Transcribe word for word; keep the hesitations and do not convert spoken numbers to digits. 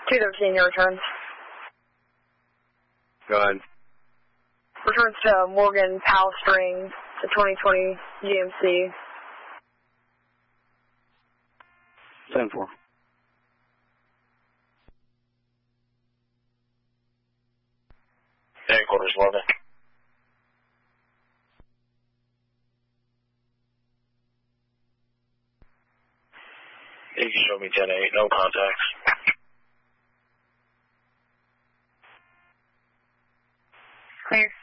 two thirteen, your returns. Go ahead. Returns to Morgan Powell String, the twenty twenty G M C. ten four. Headquarters, eleven. You can show me ten eight, no contacts. Clear.